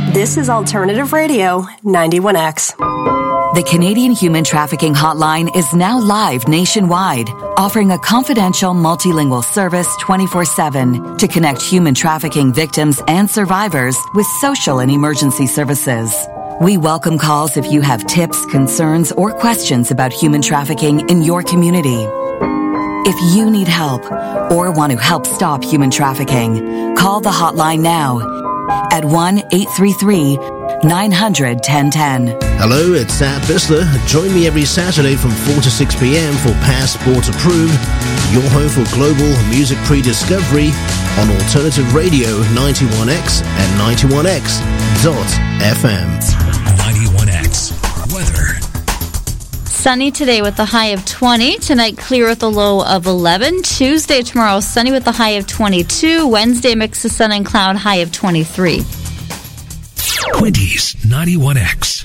This is Alternative Radio 91X. The Canadian Human Trafficking Hotline is now live nationwide, offering a confidential multilingual service 24/7 to connect human trafficking victims and survivors with social and emergency services. We welcome calls if you have tips, concerns, or questions about human trafficking in your community. If you need help or want to help stop human trafficking, call the hotline now at 1-833-900-1010. Hello, it's Sam Bisler. Join me every Saturday from 4 to 6 p.m. for Passport Approved, your home for global music pre-discovery on Alternative Radio 91X and 91X.FM. 91X. Weather. Sunny today with the high of 20. Tonight, clear with a low of 11. Tuesday, tomorrow, sunny with the high of 22. Wednesday, mix of sun and cloud, high of 23. 20s 91X.